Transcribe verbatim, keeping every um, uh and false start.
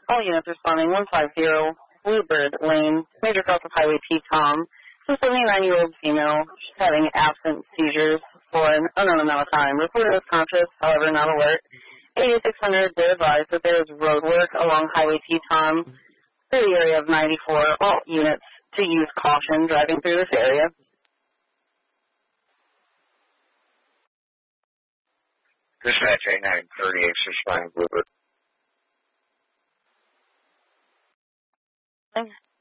All units responding one five zero, Bluebird Lane, major cross of Highway P Tom. It's a seventy-nine-year-old female having absent seizures for an unknown amount of time. Reported as conscious, however, not alert. eighty-six hundred, they advised that there is road work along Highway P Tom through the area of ninety-four. All units to use caution driving through this area. Dispatch eight nine thirty-eight, responding Bluebird.